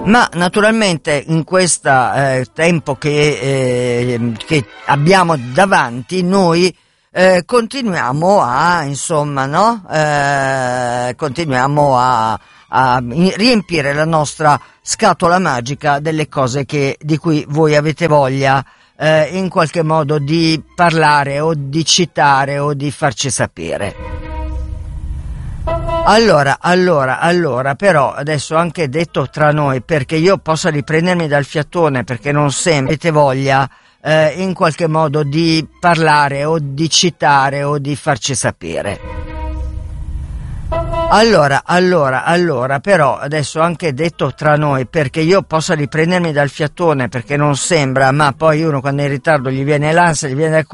Ma naturalmente in questo tempo che abbiamo davanti noi continuiamo a continuiamo a riempire la nostra scatola magica delle cose di cui voi avete voglia in qualche modo di parlare o di citare o di farci sapere. Allora, però adesso anche detto tra noi, perché io possa riprendermi dal fiatone, perché non sempre avete voglia in qualche modo di parlare o di citare o di farci sapere. Allora, però adesso anche detto tra noi, perché io possa riprendermi dal fiatone, perché non sembra, ma poi uno quando è in ritardo gli viene l'ansia, gli viene